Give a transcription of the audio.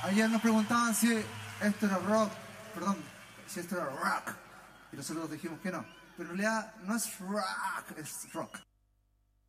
Ayer nos preguntaban si esto era rock, perdón, si esto era rock. Y nosotros dijimos que no. Pero en realidad no es rock, es rock.